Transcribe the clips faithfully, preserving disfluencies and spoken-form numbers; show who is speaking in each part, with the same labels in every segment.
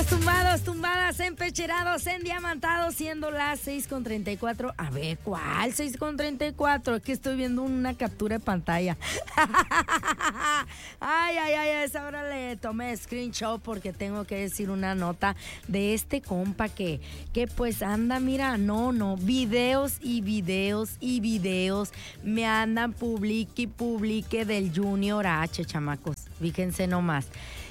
Speaker 1: tumbados, tumbadas, empecherados, endiamantados, siendo las seis con treinta y cuatro. A ver, ¿cuál seis con treinta y cuatro? Aquí estoy viendo una captura de pantalla. Ay, ay, ay, a esa hora le tomé screenshot porque tengo que decir una nota de este compa que, que pues anda, mira, no, no, videos y videos y videos me andan publique y publique del Junior H, chamacos. Fíjense nomás.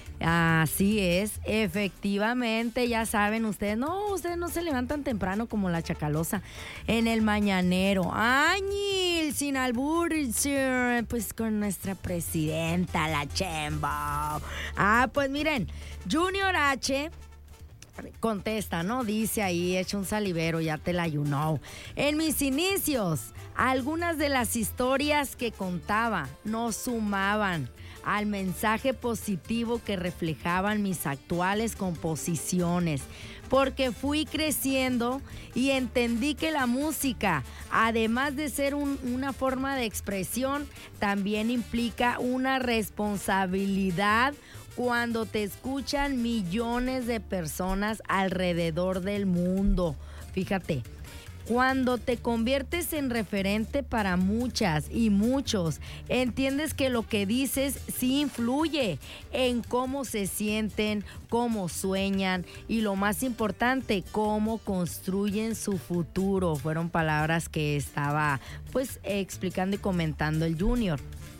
Speaker 1: Así es, efectivamente, ya saben ustedes, no, ustedes no se levantan temprano como la Chacalosa en el mañanero. Añil, sin albur, pues con nuestra presidenta, la Chembo. Ah, pues miren, Junior H contesta, ¿no? Dice ahí, echa un salivero, ya te la you know. En mis inicios, algunas de las historias que contaba no sumaban al mensaje positivo que reflejaban mis actuales composiciones, porque fui creciendo y entendí que la música, además de ser un, una forma de expresión, también implica una responsabilidad cuando te escuchan millones de personas alrededor del mundo. Fíjate, cuando te conviertes en referente para muchas y muchos, entiendes que lo que dices sí influye en cómo se sienten, cómo sueñan y lo más importante, cómo construyen su futuro. Fueron palabras que estaba pues explicando y comentando el Junior.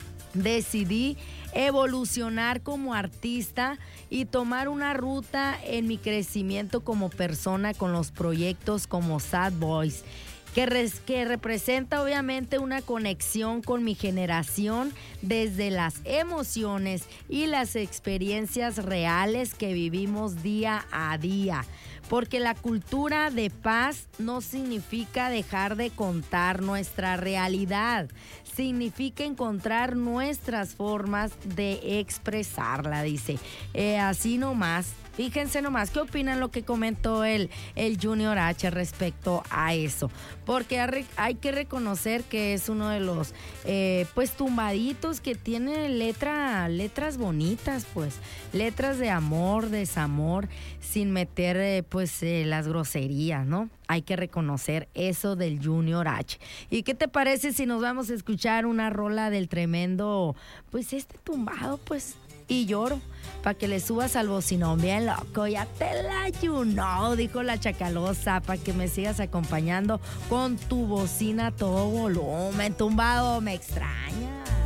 Speaker 1: Decidí evolucionar como artista y tomar una ruta en mi crecimiento como persona con los proyectos como Sad Boys, que, res, que representa obviamente una conexión con mi generación desde las emociones y las experiencias reales que vivimos día a día. Porque la cultura de paz no significa dejar de contar nuestra realidad, significa encontrar nuestras formas de expresarla, dice. Eh, así nomás, fíjense nomás, ¿qué opinan lo que comentó el, el Junior H respecto a eso? Porque hay que reconocer que es uno de los, eh, pues, tumbaditos que tiene letra, letras bonitas, pues, letras de amor, desamor, sin meter, eh, pues, eh, las groserías, ¿no? Hay que reconocer eso del Junior H. ¿Y qué te parece si nos vamos a escuchar una rola del tremendo, pues, este tumbado, pues, y lloro, para que le subas al bocinón bien loco? Ya te la you know, dijo la Chacalosa, para que me sigas acompañando con tu bocina a todo volumen. Tumbado, me extraña.